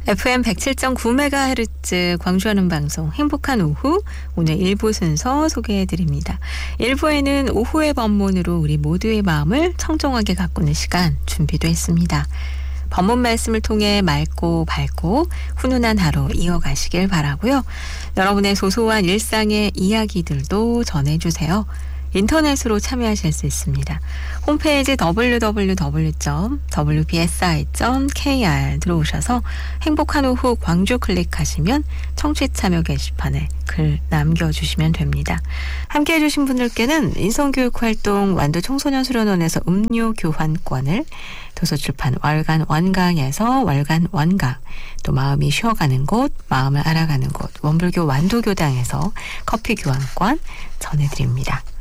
FM 107.9MHz 광주하는 방송 행복한 오후, 오늘 1부 순서 소개해드립니다. 1부에는 오후의 법문으로 우리 모두의 마음을 청정하게 가꾸는 시간 준비도 했습니다. 법문 말씀을 통해 맑고 밝고 훈훈한 하루 이어가시길 바라고요. 여러분의 소소한 일상의 이야기들도 전해주세요. 인터넷으로 참여하실 수 있습니다. 홈페이지 www.wbsi.kr 들어오셔서 행복한 오후 광주 클릭하시면 청취 참여 게시판에 글 남겨주시면 됩니다. 함께해 주신 분들께는 인성교육활동 완도 청소년 수련원에서 음료 교환권을, 도서출판 월간 원강에서 월간 원강, 또 마음이 쉬어가는 곳, 마음을 알아가는 곳 원불교 완도교당에서 커피 교환권 전해드립니다.